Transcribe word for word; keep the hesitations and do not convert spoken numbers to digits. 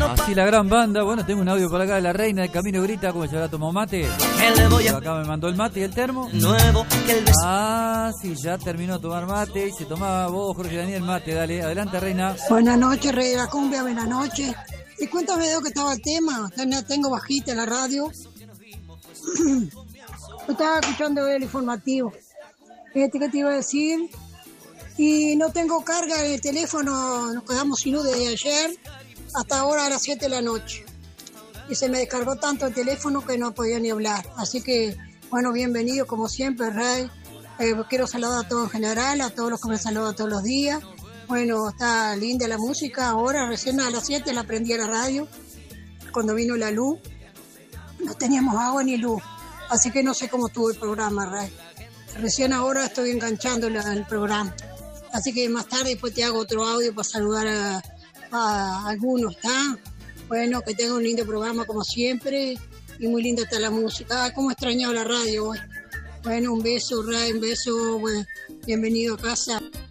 Así la gran banda. Bueno, tengo un audio por acá de la reina del Camino Grita, como se habrá tomado mate. Acá me mandó el mate y el termo. Nuevo que el beso. Ah, sí, ya terminó de tomar mate y se tomaba vos, Jorge Daniel, mate. Dale, adelante, reina. Buenas noches, rey de la cumbia, buenas noches. Y cuéntame de lo que estaba el tema. Tengo bajita la radio. Estaba escuchando el informativo. Este que te iba a decir. Y no tengo carga en el teléfono. Nos quedamos sin luz desde ayer hasta ahora a las siete de la noche. Y se me descargó tanto el teléfono que no podía ni hablar. Así que, bueno, bienvenido como siempre, Ray. Eh, quiero saludar a todos en general, a todos los que me saludan todos los días. Bueno, está linda la música. Ahora, recién a las siete la prendí a la radio. Cuando vino la luz, no teníamos agua ni luz. Así que no sé cómo estuvo el programa, Ray. Recién ahora estoy enganchando la, el programa. Así que más tarde después te hago otro audio para saludar a, a algunos, ¿está? Bueno, que tenga un lindo programa como siempre. Y muy linda está la música. Ah, cómo he extrañado la radio hoy. Bueno, un beso, Ray, un beso. Bueno, bienvenido a casa.